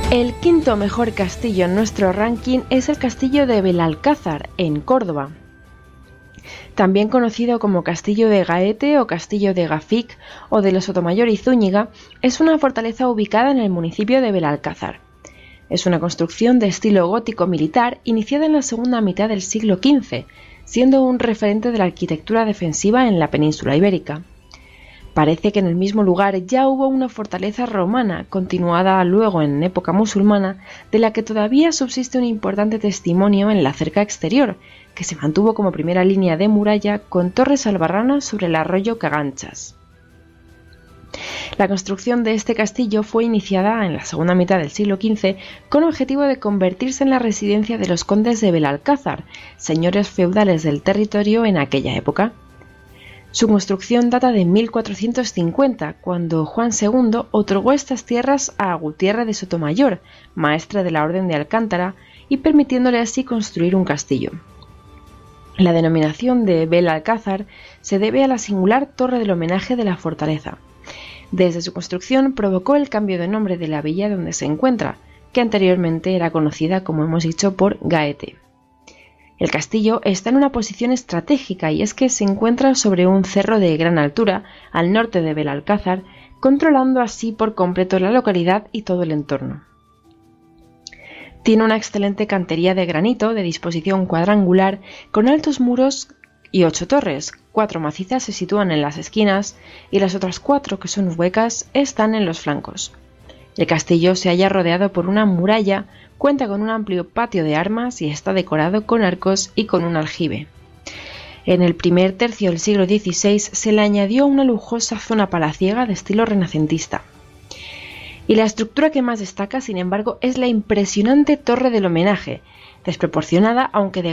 El quinto mejor castillo en nuestro ranking es el castillo de Belalcázar, en Córdoba. También conocido como Castillo de Gaete o Castillo de Gafic o de los Sotomayor y Zúñiga, es una fortaleza ubicada en el municipio de Belalcázar. Es una construcción de estilo gótico militar iniciada en la segunda mitad del siglo XV, siendo un referente de la arquitectura defensiva en la península ibérica. Parece que en el mismo lugar ya hubo una fortaleza romana, continuada luego en época musulmana, de la que todavía subsiste un importante testimonio en la cerca exterior, que se mantuvo como primera línea de muralla con torres albarranas sobre el arroyo Caganchas. La construcción de este castillo fue iniciada en la segunda mitad del siglo XV con objetivo de convertirse en la residencia de los condes de Belalcázar, señores feudales del territorio en aquella época. Su construcción data de 1450, cuando Juan II otorgó estas tierras a Gutierre de Sotomayor, maestre de la Orden de Alcántara, y permitiéndole así construir un castillo. La denominación de Belalcázar se debe a la singular torre del homenaje de la fortaleza. Desde su construcción provocó el cambio de nombre de la villa donde se encuentra, que anteriormente era conocida, como hemos dicho, por Gaete. El castillo está en una posición estratégica y es que se encuentra sobre un cerro de gran altura al norte de Belalcázar, controlando así por completo la localidad y todo el entorno. Tiene una excelente cantería de granito de disposición cuadrangular con altos muros y 8 torres. 4 macizas se sitúan en las esquinas y las otras 4, que son huecas, están en los flancos. El castillo se halla rodeado por una muralla, cuenta con un amplio patio de armas y está decorado con arcos y con un aljibe. En el primer tercio del siglo XVI se le añadió una lujosa zona palaciega de estilo renacentista. Y la estructura que más destaca, sin embargo, es la impresionante torre del homenaje, desproporcionada aunque de